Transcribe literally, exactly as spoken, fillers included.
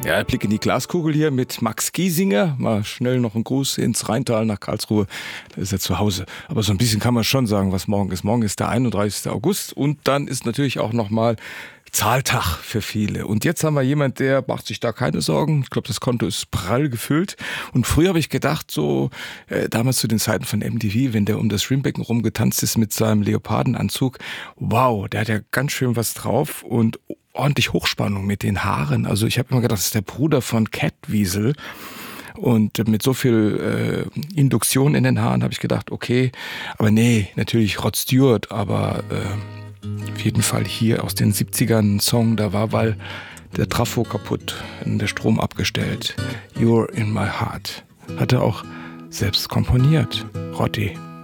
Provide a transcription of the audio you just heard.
Ja, Blick in die Glaskugel hier mit Max Giesinger. Mal schnell noch einen Gruß ins Rheintal nach Karlsruhe. Da ist er zu Hause. Aber so ein bisschen kann man schon sagen, was morgen ist. Morgen ist der einunddreißigste August und dann ist natürlich auch nochmal Zahltag für viele. Und jetzt haben wir jemand, der macht sich da keine Sorgen. Ich glaube, das Konto ist prall gefüllt. Und früher habe ich gedacht, so äh, damals zu den Zeiten von M T V, wenn der um das Schwimmbecken rumgetanzt ist mit seinem Leopardenanzug, wow, der hat ja ganz schön was drauf und ordentlich Hochspannung mit den Haaren. Also ich habe immer gedacht, das ist der Bruder von Cat Wiesel. Und mit so viel äh, Induktion in den Haaren habe ich gedacht, okay, aber nee, natürlich Rod Stewart, aber äh, auf jeden Fall hier aus den siebzigern ein Song, da war, weil der Trafo kaputt und der Strom abgestellt. You're in my heart. Hat er auch selbst komponiert, Roddy.